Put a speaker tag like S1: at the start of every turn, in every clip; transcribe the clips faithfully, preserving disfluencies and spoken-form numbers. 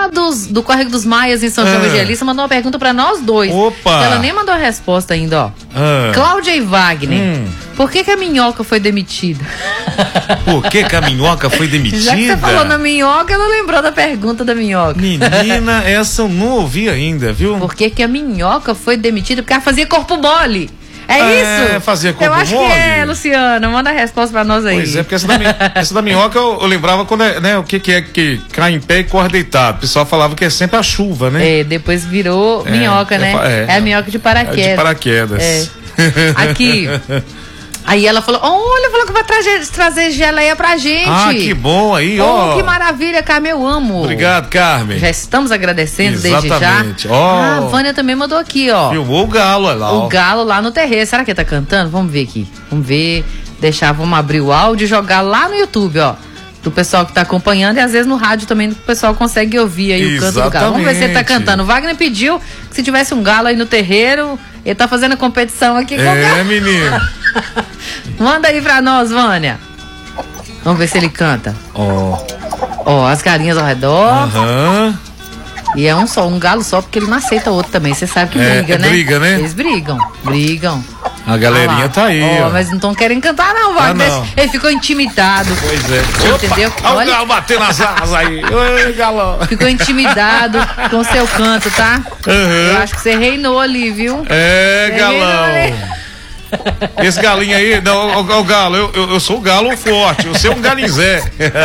S1: lá dos, do Córrego dos Maias, em São João
S2: Ah.
S1: Evangelista, mandou uma pergunta pra nós dois.
S2: Opa!
S1: Ela nem mandou a resposta ainda, ó.
S2: Ah.
S1: Cláudia e Wagner,
S2: Hum.
S1: por que que a minhoca foi demitida?
S2: Por que que a minhoca foi demitida?
S1: Já que você falou na minhoca, ela lembrou da pergunta da minhoca.
S2: Menina, essa eu não ouvi ainda, viu?
S1: Por que que a minhoca foi demitida? Porque ela fazia corpo mole. É,
S2: É,
S1: isso?
S2: fazia corpo
S1: Eu acho
S2: mole?
S1: que é, Luciano. Manda a resposta pra nós aí.
S2: Pois é, porque essa da, mi- essa da minhoca eu, eu lembrava quando é, né, o que, que é que cai em pé e corre deitado. O pessoal falava que é sempre a chuva, né?
S1: É, depois virou
S2: É,
S1: minhoca,
S2: é
S1: né?
S2: fa- é.
S1: É, a minhoca de
S2: É
S1: paraquedas.
S2: de paraquedas.
S1: É. Aqui. Aí ela falou, olha, falou que vai trazer, trazer geleia pra gente.
S2: Ah, que bom aí, ó.
S1: Oh, que maravilha, Carmen, eu amo.
S2: Obrigado, Carmen.
S1: Já estamos agradecendo desde já.
S2: Exatamente. Ó.
S1: Ah, a Vânia também mandou aqui, ó.
S2: Filmou o galo, olha lá.
S1: O
S2: ó.
S1: galo lá no terreiro. Será que ele tá cantando? Vamos ver aqui. Vamos ver. Deixar, vamos abrir o áudio e jogar lá no YouTube, ó. Do pessoal que tá acompanhando e às vezes no rádio também o pessoal consegue ouvir aí o canto do galo. Vamos ver se ele tá
S2: Exatamente.
S1: cantando. O Wagner pediu que se tivesse um galo aí no terreiro, ele tá fazendo a competição aqui com o
S2: É,
S1: galo.
S2: menino.
S1: Manda aí pra nós, Vânia. Vamos ver se ele canta.
S2: Ó.
S1: Ó, as galinhas ao redor.
S2: Aham.
S1: E é um só, um galo só, porque ele não aceita outro também. Você sabe que
S2: É,
S1: briga,
S2: é
S1: né?
S2: briga, né?
S1: Eles brigam, brigam.
S2: A galerinha
S1: Ah lá.
S2: tá aí,
S1: Ó,
S2: ó.
S1: mas não estão querendo cantar, não, Wagner.
S2: Ah, não.
S1: Ele ficou intimidado.
S2: Pois é.
S1: Entendeu?
S2: Olha o
S1: Olha.
S2: galo batendo as asas aí. Oi, galão.
S1: Ficou intimidado com o seu canto, tá?
S2: Uhum.
S1: Eu acho que você reinou ali, viu?
S2: É,
S1: Você
S2: galão.
S1: reinou ali.
S2: Esse galinho aí, não, o, o galo, eu, eu, eu sou o galo forte, você é um galinzé.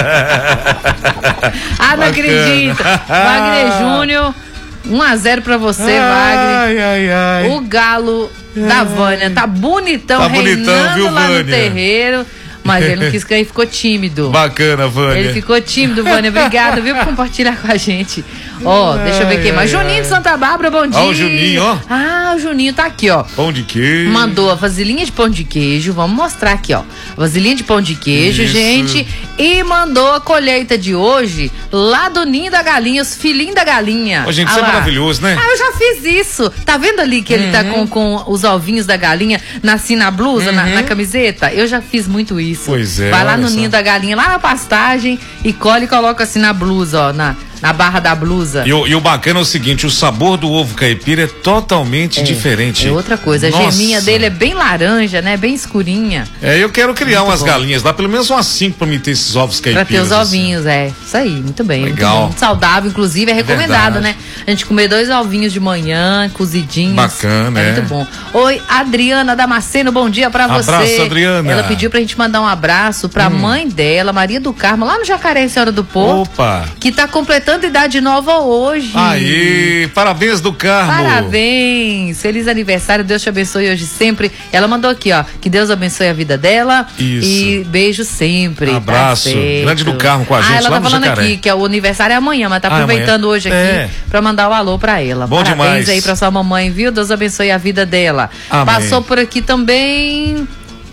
S1: Ah, não
S2: Bacana.
S1: acredito. Wagner Júnior, um a zero pra você, Wagner.
S2: Ai, ai, ai.
S1: O galo da Vânia tá bonitão,
S2: Tá bonitão,
S1: reinando
S2: viu,
S1: lá no
S2: Vânia?
S1: terreiro. Mas ele não quis cair, ficou tímido.
S2: Bacana, Vânia.
S1: Ele ficou tímido, Vânia. Obrigada, viu, por compartilhar com a gente. Ó, deixa eu ver quem mais. Juninho de Santa Bárbara, bom dia.
S2: Ó, o Juninho, ó.
S1: Ah, o Juninho tá aqui, ó.
S2: Pão de queijo.
S1: Mandou a vasilhinha de pão de queijo. Vamos mostrar aqui, ó. Vasilhinha de pão de queijo,
S2: Isso.
S1: gente. E mandou a colheita de hoje lá do ninho da galinha, os filhinhos da galinha.
S2: Ô, gente,
S1: Ah
S2: isso é
S1: lá.
S2: maravilhoso, né?
S1: Ah, eu já fiz isso. Tá vendo ali que ele tá com, com os ovinhos da galinha assim na blusa, na, na camiseta? Eu já fiz muito isso.
S2: Pois é,
S1: Vai lá
S2: olha
S1: no
S2: só.
S1: ninho da galinha, lá na pastagem, e colhe e coloca assim na blusa, ó, na, na barra da blusa.
S2: E o, e o bacana é o seguinte, o sabor do ovo caipira é totalmente diferente.
S1: É outra coisa. A
S2: Nossa.
S1: geminha dele é bem laranja, né? Bem escurinha.
S2: É, eu quero criar
S1: Muito
S2: umas
S1: bom.
S2: galinhas lá, pelo menos umas cinco pra me ter esses ovos
S1: Pra
S2: caipiras.
S1: ter os ovinhos, é. Isso aí, muito bem.
S2: Legal.
S1: Muito, bom, muito saudável, inclusive, é recomendado,
S2: verdade.
S1: né? A gente comer dois ovinhos de manhã, cozidinhos.
S2: Bacana,
S1: é.
S2: é.
S1: Muito bom. Oi, Adriana Damasceno, bom dia pra você.
S2: Abraço, Adriana.
S1: Ela pediu pra gente mandar um abraço pra mãe dela, Maria do Carmo, lá no Jacaré, Senhora do Porto.
S2: Opa!
S1: Que tá completando idade nova hoje.
S2: Aí, parabéns do Carmo.
S1: Parabéns! Feliz aniversário, Deus te abençoe hoje sempre. Ela mandou aqui, ó, que Deus abençoe a vida dela.
S2: Isso.
S1: E beijo sempre.
S2: Abraço.
S1: Tá certo.
S2: Grande do Carmo com a gente
S1: Ah, ela
S2: lá
S1: tá
S2: no
S1: falando
S2: Jacaré.
S1: aqui que é o aniversário é amanhã, mas tá
S2: Ah,
S1: aproveitando
S2: amanhã.
S1: hoje aqui
S2: É.
S1: pra mandar o alô pra ela.
S2: Bom
S1: Parabéns
S2: demais.
S1: aí pra sua mamãe, viu? Deus abençoe a vida dela.
S2: Amém.
S1: Passou por aqui também.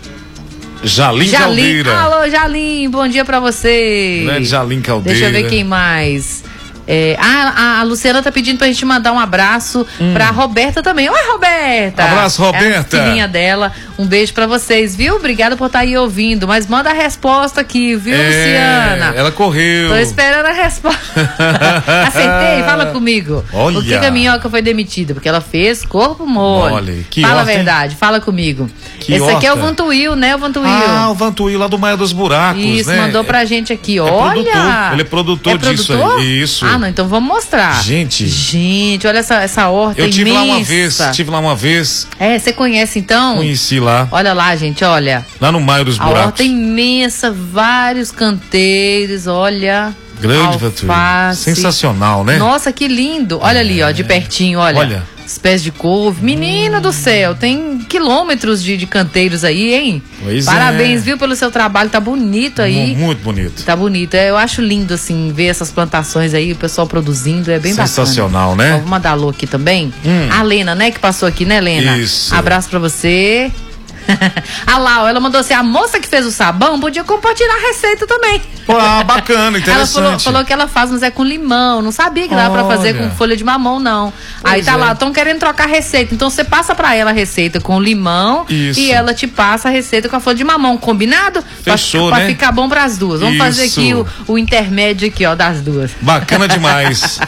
S2: Jalim,
S1: Jalim.
S2: Caldeira.
S1: Alô, Jalim, bom dia pra você.
S2: Grande Jalim Caldeira.
S1: Deixa eu ver quem mais. É, ah, a Luciana tá pedindo pra gente mandar um abraço pra Roberta também. Oi, Roberta!
S2: Abraço, Roberta.
S1: É a filhinha dela. Um beijo pra vocês, viu? Obrigada por estar aí ouvindo. Mas manda a resposta aqui, viu,
S2: É,
S1: Luciana?
S2: ela correu.
S1: Tô esperando a resposta. Acertei? Fala comigo.
S2: Olha.
S1: Por que que a minhoca foi demitida? Porque ela fez corpo mole.
S2: Olha, que
S1: Fala a
S2: horta, hein?
S1: verdade, fala comigo.
S2: Que
S1: Esse aqui é o
S2: horta.
S1: Vantuil, né? O Vantuil.
S2: Ah, o Vantuí lá do Maia dos Buracos,
S1: Isso,
S2: né?
S1: mandou pra gente aqui,
S2: é
S1: olha.
S2: produtor, ele é produtor disso aí, isso.
S1: Ah, não, então vamos mostrar.
S2: Gente.
S1: Gente, olha essa, essa horta
S2: Eu tive
S1: imensa.
S2: lá uma vez, tive lá uma vez,
S1: É, você conhece então?
S2: conheci lá,
S1: Olha lá, gente, olha.
S2: lá no Maio dos
S1: A
S2: Buracos.
S1: horta imensa, vários canteiros, olha.
S2: Grande Vantuí.
S1: alface.
S2: Sensacional, né?
S1: Nossa, que lindo. Olha ali, ó, de pertinho, olha.
S2: Olha.
S1: Os pés de couve. Menino do céu, tem quilômetros de, de canteiros aí, hein?
S2: Pois
S1: Parabéns,
S2: é.
S1: viu, pelo seu trabalho. Tá bonito aí.
S2: Mu- Muito bonito.
S1: Tá bonito. É, eu acho lindo, assim, ver essas plantações aí, o pessoal produzindo, é bem
S2: Sensacional,
S1: bacana.
S2: né?
S1: Ó, vou mandar alô aqui também.
S2: Hum.
S1: A Lena, né, que passou aqui, né, Lena?
S2: Isso.
S1: Abraço pra você. A Lau, ela mandou assim, a moça que fez o sabão podia compartilhar a receita também.
S2: Ah, bacana, interessante.
S1: Ela falou, falou que ela faz, mas é com limão. Não sabia que dava pra fazer
S2: Olha.
S1: com folha de mamão, não. Aí
S2: Pois
S1: tá
S2: é.
S1: lá, estão querendo trocar a receita. Então você passa pra ela a receita com limão
S2: Isso.
S1: e ela te passa a receita com a folha de mamão. Combinado?
S2: Fechou,
S1: pra, pra
S2: né?
S1: ficar bom pras duas. Vamos fazer
S2: Isso.
S1: aqui o, o intermédio aqui, ó, das duas.
S2: Bacana demais.